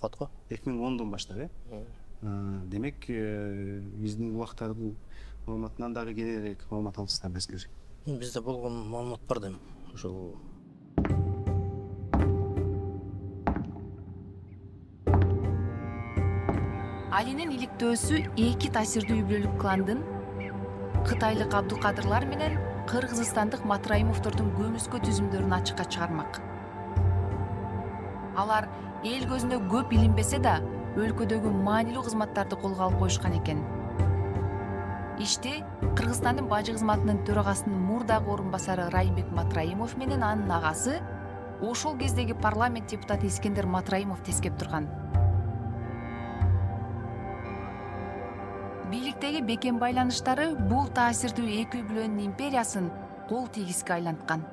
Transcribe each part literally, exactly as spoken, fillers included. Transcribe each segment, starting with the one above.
кат го. эки миң ондон баштап, э? Демек, биздин убактардын маалыматынан дагы кененирээк маалымат алсыздар безгер. Бизде болгон маалымат бар дейм. Ошол Алинин иликтөөсү эки таасирдүү үй бүлөлүк кландын Кытайлык Абдукадырлар менен Кыргызстандык Матраимовдордун көмүскө түзүмдөрүн ачыкка чыгармак. Алар эл көзүнө көп илинбесе да, өлкөдөгү маанилүү кызматтарды колго алып коюшкан экен. Ишти Кыргызстандын бажы кызматынын төрагасынын мурдагы орун басары Райымбек Матраимов менен анын агасы, ошол кездеги парламент депутаты Искендер Матраимов тескеп турган. Бийликтеги бекем байланыштары бул таасирдүү эки үй бүлөнүн империясын кол тийгизге айланткан.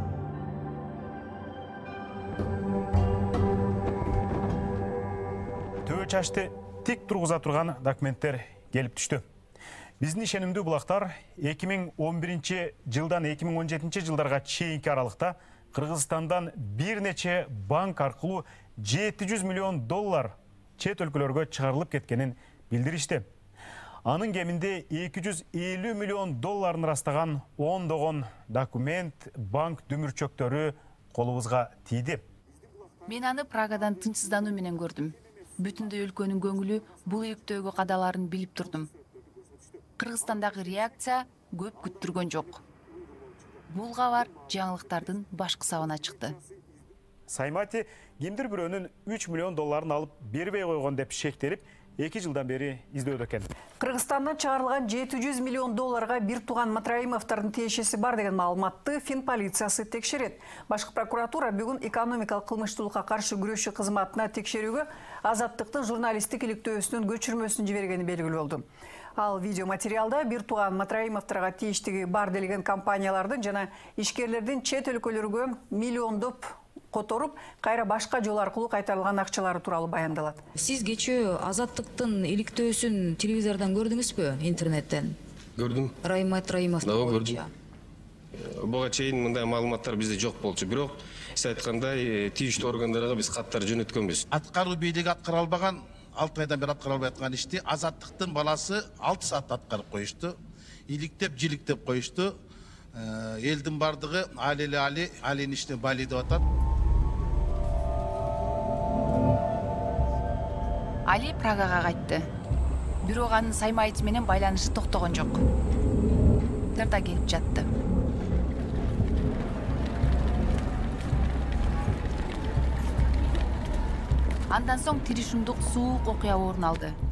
Төбө чачты тик тургуза турган документтер келип түштү. Биздин ишенимдүү булактар эки миң он биринчи жылдан эки миң он жетинчи жылдарга чейинки аралыкта Кыргызстандан бир нече банк аркылуу жети жүз миллион доллар чет өлкөлөргө чыгарылып кеткенин билдиришти. Анын кеминде эки жүз элүү миллион долларын ырастаган ондогон документ, банк дүмүрчөктөрү колубузга тийди. Мен аны Прагадан тынчсыздануу менен көрдүм. Бүтүндөй өлкөнүн көңүлү бул иликтөөгө кадаларын билип турдум. Кыргызстандагы реакция көп күттүргөн жок. Бул кабар жаңылыктардын башкы сабына чыкты. Саймати кимдир бирөөнүн үч миллион долларын алып бербей койгон деп шектелип, эки жылдан бери издөөдө экен. Кыргызстандан чыгарылган жети жүз миллион долларга бир туган Матраимовдордун тиешеси бар деген маалыматты Фин полициясы текшерет. Башкы прокуратура бүгүн экономикалык кылмыштуулукка каршы күрөшүү кызматына текшерүүгө Азаттыктын журналисттик иликтөөсүнүн көчүрмөсүн жибергени белгилүү болду. Ал видеоматериалда бир туган Матраимовдорго тийиштиги бар делген компаниялардын жана ишкерлердин чет өлкөлөргө миллиондоп которуп, кайра башка жол аркылуу кайтарылган акчалары тууралуу баяндалат. Сиз кечээ Азаттыктын иликтөөсүн телевизордон көрдүңүзбү, интернеттен? Көрдүм. Райым Матраимов. Дагы көрдүм. Буга чейин мындай маалыматтар бизде жок болчу, бирок сиз айткандай тийиштүү органдарга биз каттар жөнөткөнбүз. Аткаруу бийлиги аткара албаган, алты айдан бери аткара албай аткан ишти Азаттыктын баласы алты саатта аткарып коюшту. Иликтеп, жиликтеп коюшту. Элдин бардыгы али эле али, алинин ишине бали деп атат. Али Прагага кайтты. Бирок анын Саймайт менен байланышы токтогон жок. Терда келип жатты. Андан соң тиришундук суук окуя орун алды.